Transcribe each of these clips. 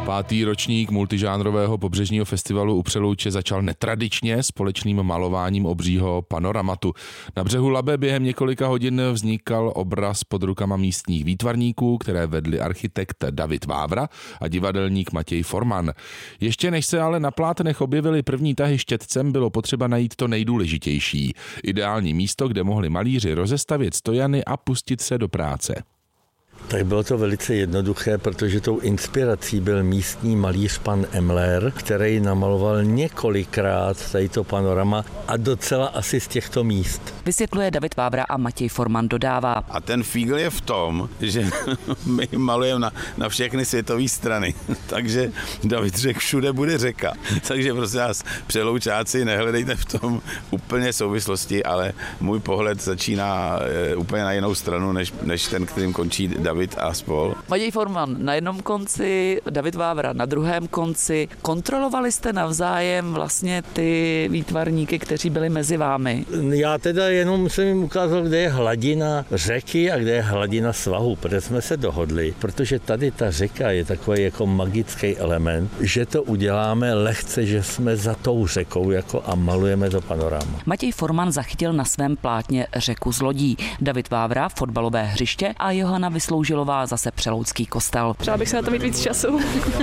Pátý ročník multižánrového pobřežního festivalu u Přelouče začal netradičně společným malováním obřího panoramatu. Na břehu Labe během několika hodin vznikal obraz pod rukama místních výtvarníků, které vedli architekt David Vávra a divadelník Matěj Forman. Ještě než se ale na plátnech objevily první tahy štětcem, bylo potřeba najít to nejdůležitější. Ideální místo, kde mohli malíři rozestavět stojany a pustit se do práce. Tak bylo to velice jednoduché, protože tou inspirací byl místní malíř pan Emler, který namaloval několikrát tady to panorama a docela asi z těchto míst. Vysvětluje David Vávra a Matěj Forman dodává. A ten fígl je v tom, že my malujeme na všechny světové strany, takže David řekl, všude bude řeka. Takže prosím vás, Přeloučáci, nehledejte v tom úplně souvislosti, ale můj pohled začíná úplně na jinou stranu, než ten, kterým končí David a spol. Matěj Forman na jednom konci, David Vávra na druhém konci. Kontrolovali jste navzájem vlastně ty výtvarníky, kteří byli mezi vámi? Já teda jenom jsem jim ukázal, kde je hladina řeky a kde je hladina svahu, protože jsme se dohodli, protože tady ta řeka je takový jako magický element, že to uděláme lehce, že jsme za tou řekou a malujeme to panorama. Matěj Forman zachytil na svém plátně řeku z lodí, David Vávra fotbalové hřiště a Johana Vysloužilová zase Přeloucký kostel. Přála bych se na to mít víc času.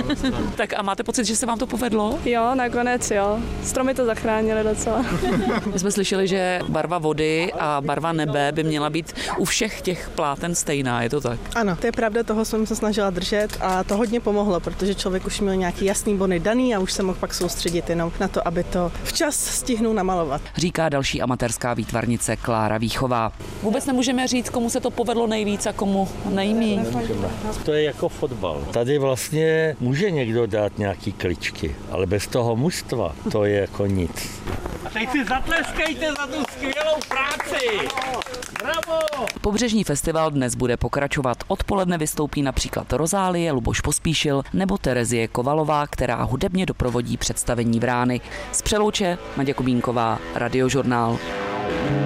Tak a máte pocit, že se vám to povedlo? Jo, nakonec jo. Stromy to zachránily docela. My jsme slyšeli, že barva vody a barva nebe by měla být u všech těch pláten stejná, je to tak? Ano, to je pravda, toho jsem se snažila držet a to hodně pomohlo, protože člověk už měl nějaký jasný bony daný a už se mohl pak soustředit jenom na to, aby to včas stihnul namalovat. Říká další amatérská výtvarnice Klára Víchová. Vůbec nemůžeme říct, komu se to povedlo nejvíc a komu nejmíň. To je jako fotbal. Tady vlastně může někdo dát nějaký kličky, ale bez toho mužstva to je jako nic. A teď si zatleskejte za tu skvělou práci! Bravo! Pobřežní festival dnes bude pokračovat. Odpoledne vystoupí například Rozálie, Luboš Pospíšil nebo Terezie Kovalová, která hudebně doprovodí představení Vrány. Z Přelouče Maďa Kubínková, Radiožurnál.